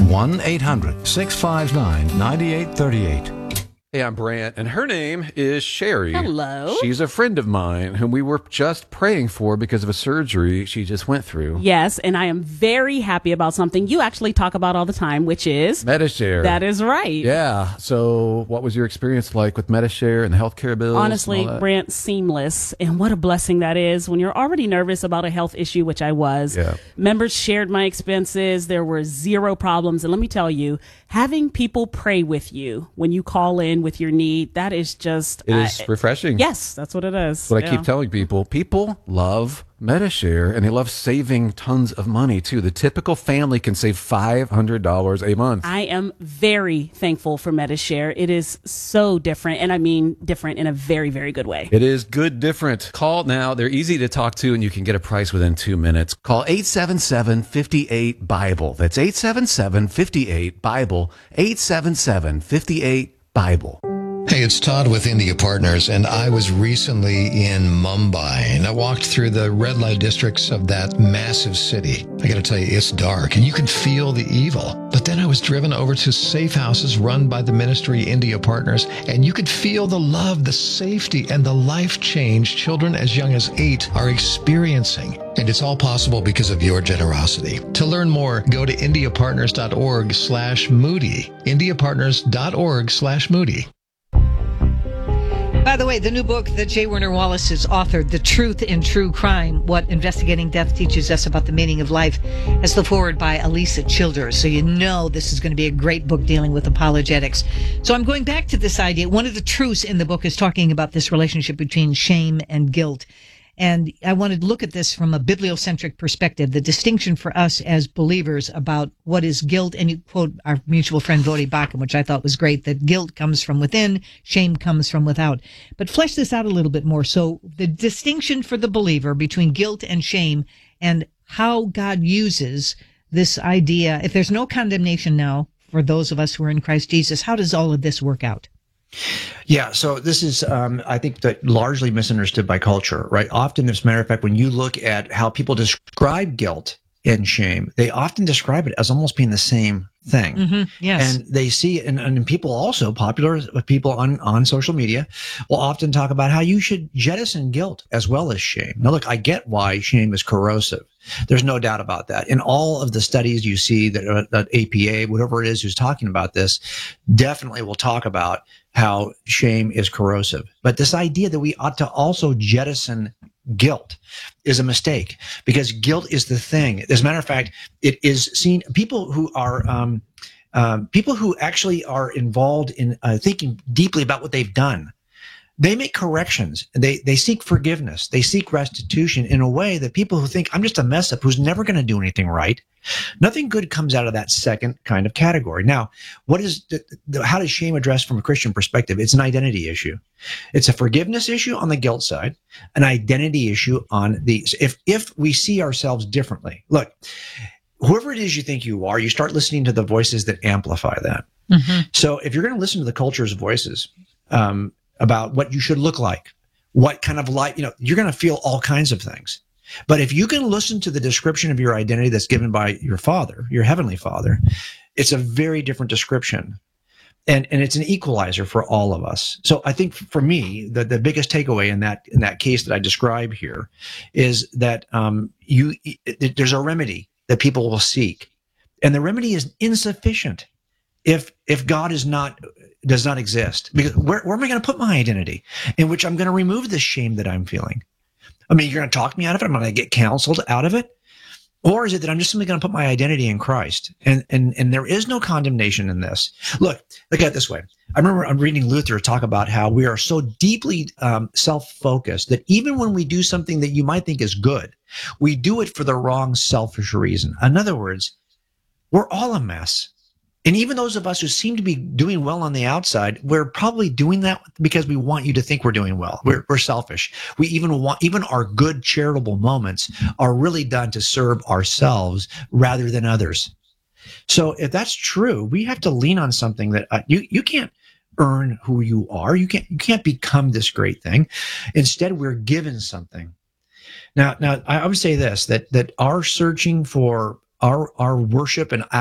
1-800-659-9838. Hey, I'm Brant, and her name is Sherry. Hello. She's a friend of mine whom we were just praying for because of a surgery she just went through. Yes, and I am very happy about something you actually talk about all the time, which is Medi-Share. That is right. Yeah. So what was your experience like with Medi-Share and the healthcare bills? Honestly, Brant, seamless. And what a blessing that is when you're already nervous about a health issue, which I was. Yeah. Members shared my expenses. There were zero problems. And let me tell you, having people pray with you when you call in with your need, that is just... It is refreshing. Yes, that's what it is. What I keep telling people. People love Medi-Share, and they love saving tons of money, too. The typical family can save $500 a month. I am very thankful for Medi-Share. It is so different, and I mean different in a very, very good way. It is good different. Call now. They're easy to talk to, and you can get a price within 2 minutes. Call 877-58-BIBLE. That's 877-58-BIBLE. 877-58-BIBLE. Hey, it's Todd with India Partners, and I was recently in Mumbai, and I walked through the red light districts of that massive city. I gotta tell you, it's dark, and you can feel the evil. But then I was driven over to safe houses run by the ministry India Partners, and you could feel the love, the safety, and the life change children as young as 8 are experiencing. And it's all possible because of your generosity. To learn more, go to indiapartners.org/Moody. indiapartners.org/Moody. By the way, the new book that J. Werner Wallace has authored, The Truth in True Crime, What Investigating Death Teaches Us About the Meaning of Life, has the foreword by Elisa Childers. So you know this is going to be a great book dealing with apologetics. So I'm going back to this idea. One of the truths in the book is talking about this relationship between shame and guilt. And I wanted to look at this from a bibliocentric perspective, the distinction for us as believers about what is guilt. And you quote our mutual friend Vodi Bakum, which I thought was great, that guilt comes from within, shame comes from without. But flesh this out a little bit more. So the distinction for the believer between guilt and shame and how God uses this idea. If there's no condemnation now for those of us who are in Christ Jesus. How does all of this work out? Yeah, so this is, I think, that largely misunderstood by culture, right? Often, as a matter of fact, when you look at how people describe guilt and shame, they often describe it as almost being the same thing. Mm-hmm. Yes. And they see, and people also, popular people on social media, will often talk about how you should jettison guilt as well as shame. Now, look, I get why shame is corrosive. There's no doubt about that. In all of the studies you see that APA, whatever it is who's talking about this, definitely will talk about how shame is corrosive. But this idea that we ought to also jettison guilt is a mistake, because guilt is the thing. As a matter of fact, it is seen, people who actually are involved in thinking deeply about what they've done, they make corrections. They seek forgiveness. They seek restitution in a way that people who think I'm just a mess up who's never going to do anything right, nothing good comes out of that second kind of category. Now, how does shame address from a Christian perspective? It's an identity issue. It's a forgiveness issue on the guilt side, an identity issue on the, if we see ourselves differently. Look, whoever it is you think you are, you start listening to the voices that amplify that. Mm-hmm. So if you're going to listen to the culture's voices, about what you should look like, what kind of life, you're going to feel all kinds of things. But if you can listen to the description of your identity that's given by your Father, your Heavenly Father, it's a very different description. And it's an equalizer for all of us. So I think for me, the biggest takeaway in that case that I describe here is that there's a remedy that people will seek. And the remedy is insufficient if God does not exist. Because where am I going to put my identity in which I'm going to remove the shame that I'm feeling? I mean, you're going to talk me out of it? I'm going to get counseled out of it? Or is it that I'm just simply going to put my identity in Christ? And there is no condemnation in this. Look at it this way. I remember I'm reading Luther talk about how we are so deeply self-focused that even when we do something that you might think is good, we do it for the wrong selfish reason. In other words, we're all a mess. And even those of us who seem to be doing well on the outside, we're probably doing that because we want you to think we're doing well. We're selfish. We even our good charitable moments are really done to serve ourselves rather than others. So if that's true, we have to lean on something that you can't earn who you are. You can't become this great thing. Instead, we're given something. Now I would say this, that our searching for our worship and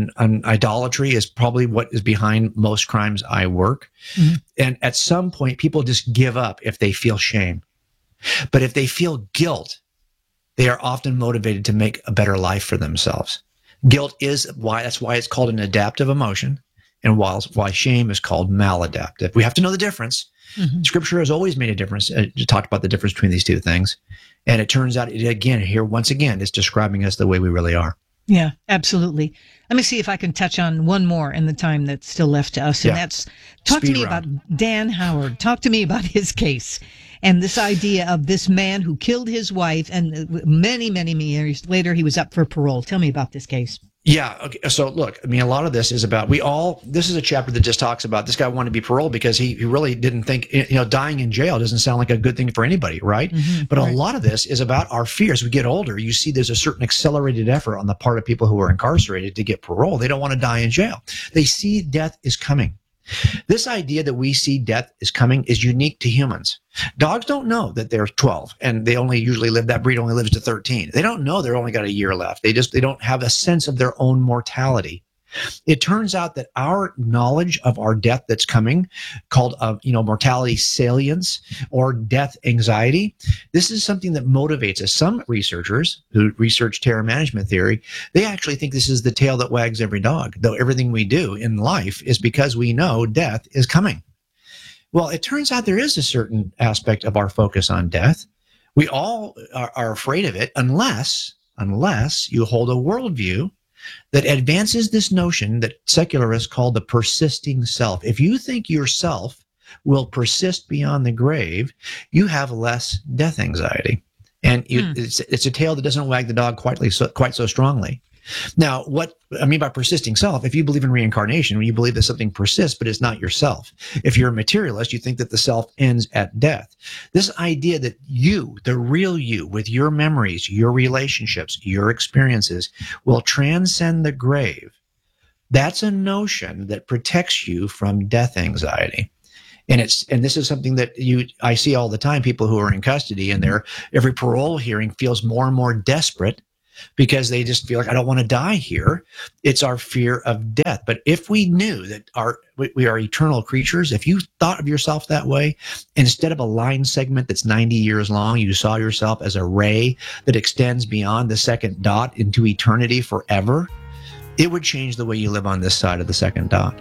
idolatry is probably what is behind most crimes I work. Mm-hmm. And at some point, people just give up if they feel shame. But if they feel guilt, they are often motivated to make a better life for themselves. Guilt that's why it's called an adaptive emotion, and why shame is called maladaptive. We have to know the difference. Mm-hmm. Scripture has always made a difference. It talked about the difference between these two things. And it turns out, once again, it's describing us the way we really are. Yeah, absolutely. Let me see if I can touch on one more in the time that's still left to us. And that's, talk to me about Dan Howard. Talk to me about his case and this idea of this man who killed his wife, and many, many years later, he was up for parole. Tell me about this case. Yeah. Okay. So look, I mean, a lot of this is about, this is a chapter that just talks about this guy wanted to be paroled because he really didn't think, dying in jail doesn't sound like a good thing for anybody, right? Mm-hmm, but right. A lot of this is about our fear. As we get older, you see there's a certain accelerated effort on the part of people who are incarcerated to get parole. They don't want to die in jail. They see death is coming. This idea that we see death is coming is unique to humans. Dogs don't know that they're 12 and they that breed only lives to 13. They don't know they're only got a year left. They don't have a sense of their own mortality. It turns out that our knowledge of our death that's coming, called mortality salience or death anxiety, this is something that motivates us. Some researchers who research terror management theory, they actually think this is the tail that wags every dog, though everything we do in life is because we know death is coming. Well, it turns out there is a certain aspect of our focus on death. We all are afraid of it unless you hold a worldview that advances this notion that secularists call the persisting self. If you think yourself will persist beyond the grave, you have less death anxiety. And it's a tail that doesn't wag the dog quite so strongly. Now, what I mean by persisting self, if you believe in reincarnation, you believe that something persists, but it's not yourself. If you're a materialist, you think that the self ends at death. This idea that you, the real you, with your memories, your relationships, your experiences, will transcend the grave, That's a notion that protects you from death anxiety. And this is something that I see all the time, people who are in custody and every parole hearing feels more and more desperate because they just feel like, I don't want to die here. It's our fear of death. But if we knew that we are eternal creatures, if you thought of yourself that way, instead of a line segment that's 90 years long, you saw yourself as a ray that extends beyond the second dot into eternity forever, it would change the way you live on this side of the second dot.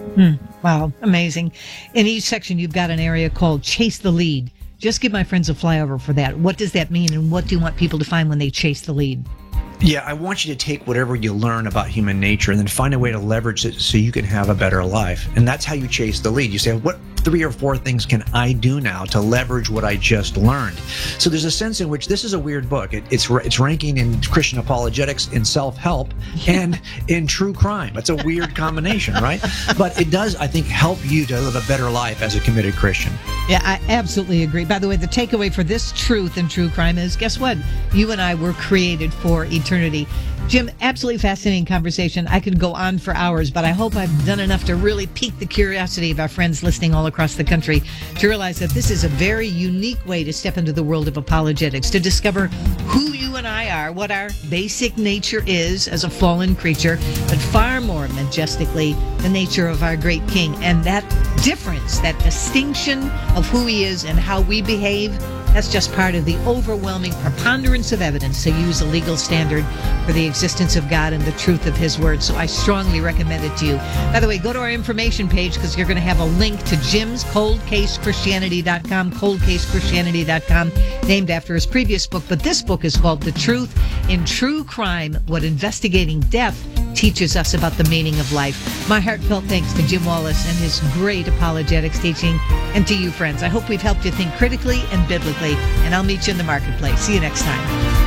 Wow, amazing. In each section, you've got an area called Chase the Lead. Just give my friends a flyover for that. What does that mean, and what do you want people to find when they chase the lead? Yeah, I want you to take whatever you learn about human nature and then find a way to leverage it so you can have a better life. And that's how you chase the lead. You say, what 3 or 4 things can I do now to leverage what I just learned? So there's a sense in which this is a weird book. It's ranking in Christian apologetics, in self-help, and in true crime. It's a weird combination, right? But it does, I think, help you to live a better life as a committed Christian. Yeah, I absolutely agree. By the way, the takeaway for this truth in true crime is, guess what? You and I were created for eternity. Jim, absolutely fascinating conversation. I could go on for hours, but I hope I've done enough to really pique the curiosity of our friends listening all across the country to realize that this is a very unique way to step into the world of apologetics, to discover who you and I are, what our basic nature is as a fallen creature, but far more majestically, the nature of our great King. And that difference, that distinction of who he is and how we behave, that's just part of the overwhelming preponderance of evidence to use a legal standard for the existence of God and the truth of his word. So I strongly recommend it to you. By the way, go to our information page because you're going to have a link to Jim's coldcasechristianity.com, coldcasechristianity.com, named after his previous book. But this book is called The Truth in True Crime, What Investigating Death Teaches Us About the Meaning of Life. My heartfelt thanks to Jim Wallis and his great apologetics teaching, and to you, friends. I hope we've helped you think critically and biblically, and I'll meet you in the marketplace. See you next time.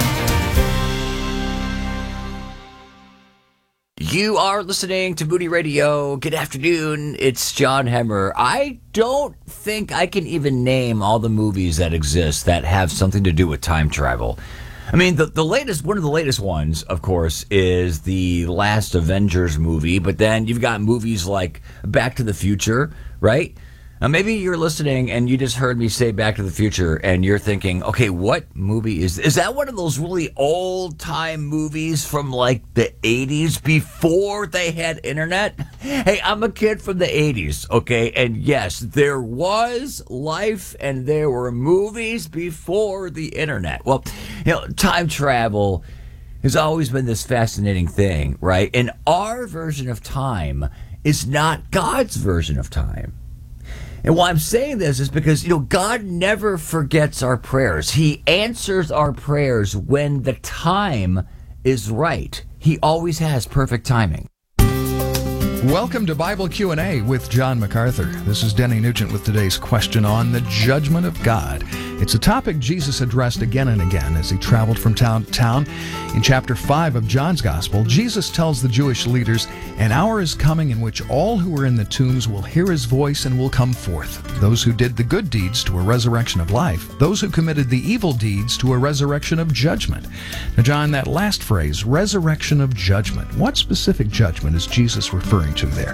You are listening to Moody Radio. Good afternoon. It's John Hemmer. I don't think I can even name all the movies that exist that have something to do with time travel. I mean, the latest, one of the latest ones, of course, is the last Avengers movie. But then you've got movies like Back to the Future, right? Now, maybe you're listening and you just heard me say Back to the Future and you're thinking, okay, what movie is that? One of those really old time movies from like the 80s before they had internet? Hey, I'm a kid from the 80s, okay? And yes, there was life and there were movies before the internet. Well, you know, time travel has always been this fascinating thing, right? And our version of time is not God's version of time. And why I'm saying this is because, you know, God never forgets our prayers. He answers our prayers when the time is right. He always has perfect timing. Welcome to Bible Q&A with John MacArthur. This is Denny Nugent with today's question on the judgment of God. It's a topic Jesus addressed again and again as he traveled from town to town. In chapter 5 of John's Gospel, Jesus tells the Jewish leaders, "An hour is coming in which all who are in the tombs will hear his voice and will come forth. Those who did the good deeds to a resurrection of life, those who committed the evil deeds to a resurrection of judgment." Now, John, that last phrase, resurrection of judgment, what specific judgment is Jesus referring to there?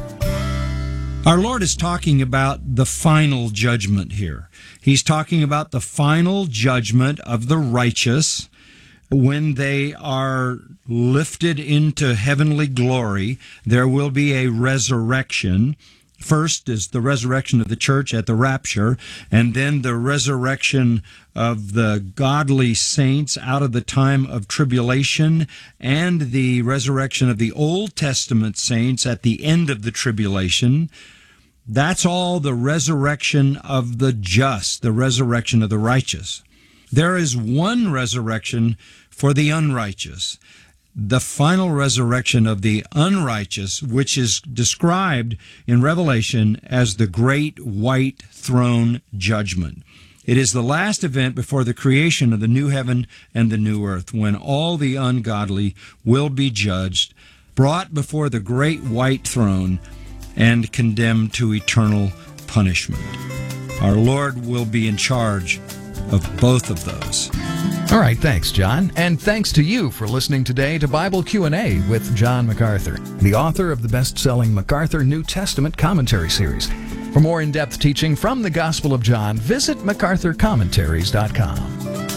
Our Lord is talking about the final judgment here. He's talking about the final judgment of the righteous when they are lifted into heavenly glory. There will be a resurrection. First is the resurrection of the church at the rapture, and then the resurrection of the godly saints out of the time of tribulation, and the resurrection of the Old Testament saints at the end of the tribulation. That's all the resurrection of the just, the resurrection of the righteous. There is one resurrection for the unrighteous, the final resurrection of the unrighteous, which is described in Revelation as the great white throne judgment. It is the last event before the creation of the new heaven and the new earth, when all the ungodly will be judged, brought before the great white throne, and condemned to eternal punishment. Our Lord will be in charge of both of those. All right, thanks, John. And thanks to you for listening today to Bible Q&A with John MacArthur, the author of the best-selling MacArthur New Testament Commentary Series. For more in-depth teaching from the Gospel of John, visit MacArthurCommentaries.com.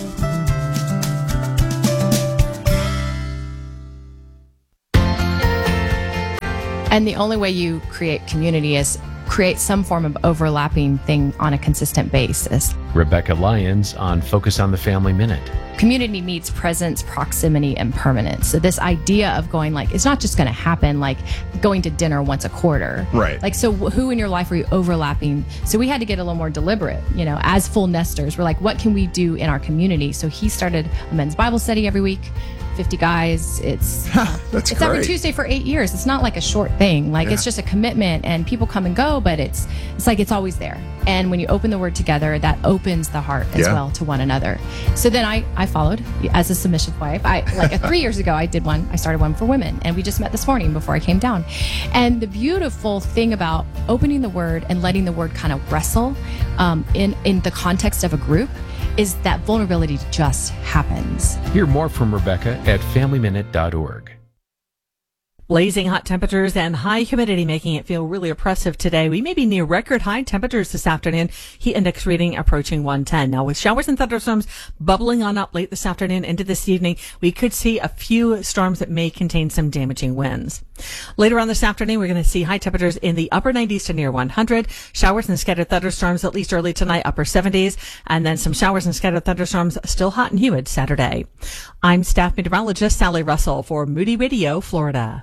And the only way you create community is create some form of overlapping thing on a consistent basis. Rebecca Lyons on Focus on the Family Minute. Community needs presence, proximity, and permanence. So this idea of going like, it's not just going to happen like going to dinner once a quarter. Right. Like, so who in your life are you overlapping? So we had to get a little more deliberate, you know, as full nesters. We're like, what can we do in our community? So he started a men's Bible study every week. 50 guys. It's That's it's great. every Tuesday for 8 years. It's not like a short thing. Like Yeah. it's just a commitment, and people come and go, but it's like it's always there. And when you open the Word together, that opens the heart as Yeah. well to one another. So then I followed as a submissive wife. I 3 years ago I did one. I started one for women, and we just met this morning before I came down. And the beautiful thing about opening the Word and letting the Word kind of wrestle in the context of a group is that vulnerability just happens. Hear more from Rebecca at FamilyMinute.org. Blazing hot temperatures and high humidity making it feel really oppressive today. We may be near record high temperatures this afternoon. Heat index reading approaching 110. Now with showers and thunderstorms bubbling on up late this afternoon into this evening, we could see a few storms that may contain some damaging winds. Later on this afternoon, we're going to see high temperatures in the upper 90s to near 100. Showers and scattered thunderstorms at least early tonight, upper 70s. And then some showers and scattered thunderstorms still hot and humid Saturday. I'm staff meteorologist Sally Russell for Moody Radio, Florida.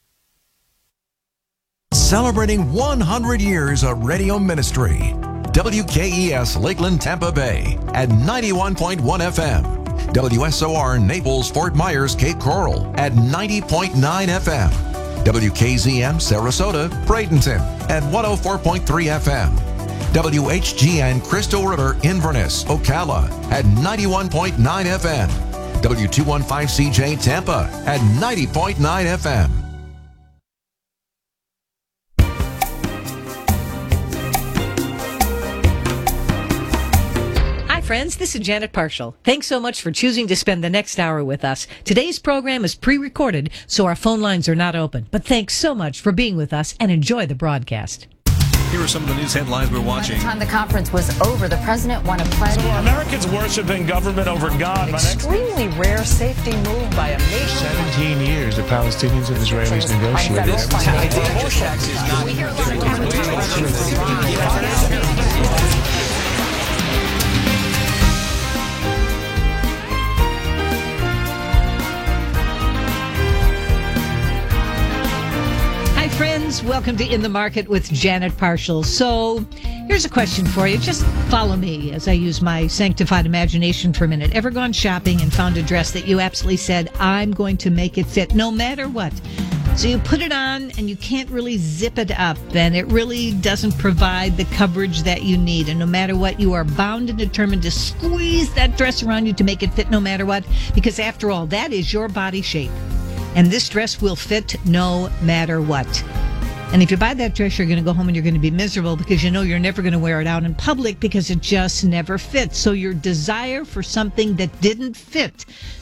Celebrating 100 years of radio ministry. WKES Lakeland, Tampa Bay at 91.1 FM. WSOR Naples, Fort Myers, Cape Coral at 90.9 FM. WKZM Sarasota, Bradenton at 104.3 FM. WHGN Crystal River, Inverness, Ocala at 91.9 FM. W215CJ Tampa at 90.9 FM. Friends, this is Janet Parshall. Thanks so much for choosing to spend the next hour with us. Today's program is pre-recorded, so our phone lines are not open. But thanks so much for being with us, and enjoy the broadcast. Here are some of the news headlines we're watching. By the time the conference was over, the president won a pledge. So are Americans worshiping government over God? Extremely rare safety move by a nation. 17 years the Palestinians and Israelis negotiated. Friends, welcome to In the Market with Janet Parshall. So here's a question for you. Just follow me as I use my sanctified imagination for a minute. Ever gone shopping and found a dress that you absolutely said, I'm going to make it fit no matter what? So you put it on and you can't really zip it up, and it really doesn't provide the coverage that you need. And no matter what, you are bound and determined to squeeze that dress around you to make it fit no matter what, because after all, that is your body shape. And this dress will fit no matter what. And if you buy that dress, you're going to go home and you're going to be miserable because you know you're never going to wear it out in public because it just never fits. So your desire for something that didn't fit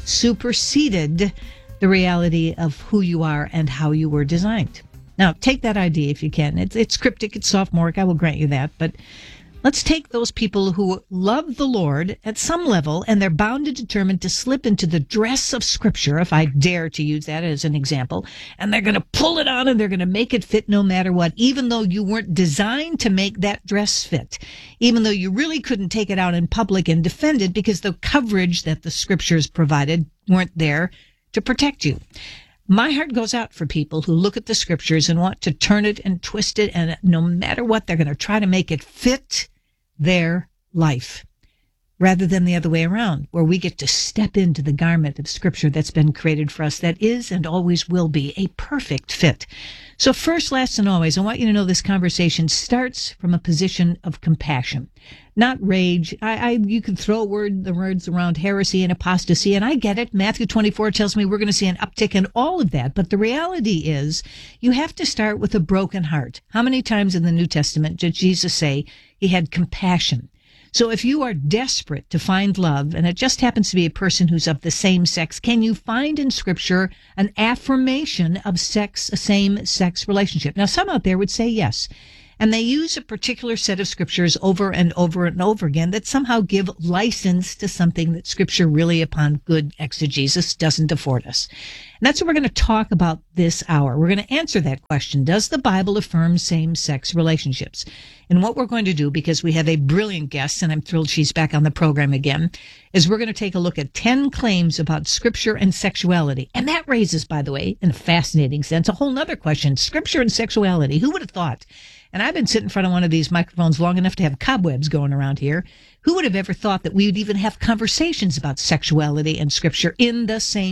superseded the reality of who you are and how you were designed. Now, take that idea if you can. It's cryptic, it's sophomoric, I will grant you that, but let's take those people who love the Lord at some level, and they're bound and determined to slip into the dress of Scripture, if I dare to use that as an example, and they're going to pull it on and they're going to make it fit no matter what, even though you weren't designed to make that dress fit, even though you really couldn't take it out in public and defend it because the coverage that the Scriptures provided weren't there to protect you. My heart goes out for people who look at the Scriptures and want to turn it and twist it, and no matter what, they're going to try to make it fit their life, rather than the other way around, where we get to step into the garment of Scripture that's been created for us, that is and always will be a perfect fit. So first, last, and always, I want you to know this conversation starts from a position of compassion, not rage. You can throw the words around heresy and apostasy, and I get it. Matthew 24 tells me we're going to see an uptick in all of that, but the reality is you have to start with a broken heart. How many times in the New Testament did Jesus say he had compassion? So if you are desperate to find love, and it just happens to be a person who's of the same sex, can you find in Scripture an affirmation of a same-sex relationship? Now, some out there would say yes. And they use a particular set of scriptures over and over and over again that somehow give license to something that Scripture really, upon good exegesis, doesn't afford us. And that's what we're going to talk about this hour. We're going to answer that question. Does the Bible affirm same-sex relationships? And what we're going to do, because we have a brilliant guest, and I'm thrilled she's back on the program again, is we're going to take a look at 10 claims about Scripture and sexuality. And that raises, by the way, in a fascinating sense, a whole nother question. Scripture and sexuality. Who would have thought? And I've been sitting in front of one of these microphones long enough to have cobwebs going around here. Who would have ever thought that we would even have conversations about sexuality and Scripture in the same